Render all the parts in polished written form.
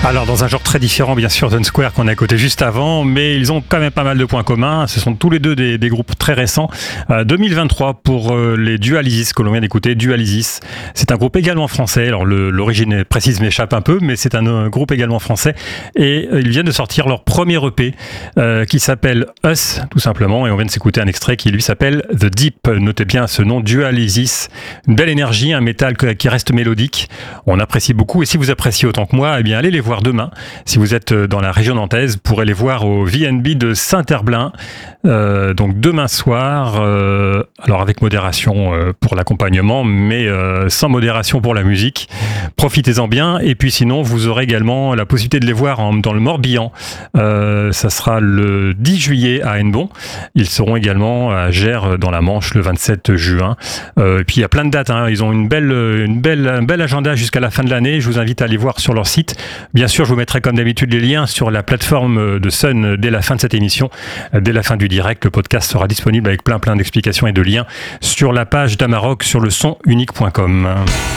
Alors dans un genre très différent bien sûr d'Unsquare qu'on a écouté juste avant, mais ils ont quand même pas mal de points communs. Ce sont tous les deux des groupes très récents. 2023 pour les Dualisis que l'on vient d'écouter. Dualisis, c'est un groupe également français. Alors l'origine précise m'échappe un peu, mais c'est un groupe également français. Et ils viennent de sortir leur premier EP qui s'appelle Us tout simplement. Et on vient de s'écouter un extrait qui lui s'appelle The Deep. Notez bien ce nom, Dualisis. Une belle énergie, un métal qui reste mélodique. On apprécie beaucoup. Et si vous appréciez autant que moi, eh bien allez les voir demain. Si vous êtes dans la région nantaise, vous pourrez les voir au VNB de Saint-Herblain. Donc demain soir, alors avec modération pour l'accompagnement, mais sans modération pour la musique. Profitez-en bien. Et puis sinon, vous aurez également la possibilité de les voir dans le Morbihan. Ça sera le 10 juillet à Hennebont. Ils seront également à Gers dans la Manche le 27 juin. Et puis il y a plein de dates. Ils ont un bel agenda jusqu'à la fin de l'année. Je vous invite à aller voir sur leur site. Bien sûr, je vous mettrai comme d'habitude les liens sur la plateforme de Sun dès la fin de cette émission. Dès la fin du direct, le podcast sera disponible avec plein d'explications et de liens sur la page d'Amarok sur le sonunique.com.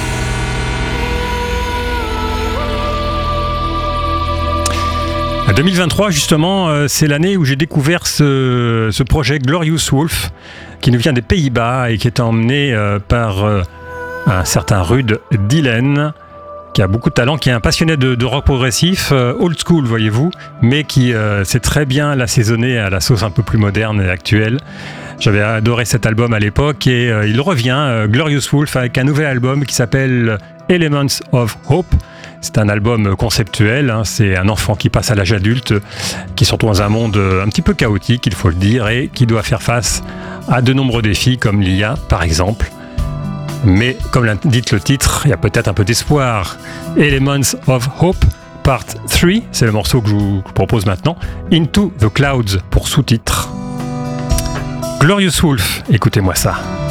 En 2023, justement, c'est l'année où j'ai découvert ce projet Glorious Wolf qui nous vient des Pays-Bas et qui est emmené par un certain Ruud Dillen, qui a beaucoup de talent, qui est un passionné de rock progressif, old school, voyez-vous, mais qui sait très bien l'assaisonner à la sauce un peu plus moderne et actuelle. J'avais adoré cet album à l'époque et il revient, Glorious Wolf, avec un nouvel album qui s'appelle Elements of Hope. C'est un album conceptuel, c'est un enfant qui passe à l'âge adulte, qui se retrouve dans un monde un petit peu chaotique, il faut le dire, et qui doit faire face à de nombreux défis, comme il y a, par exemple, mais comme l'indique le titre, il y a peut-être un peu d'espoir. Elements of Hope, Part 3, c'est le morceau que je vous propose maintenant. Into the Clouds pour sous-titre. Glorious Wolf, écoutez-moi ça.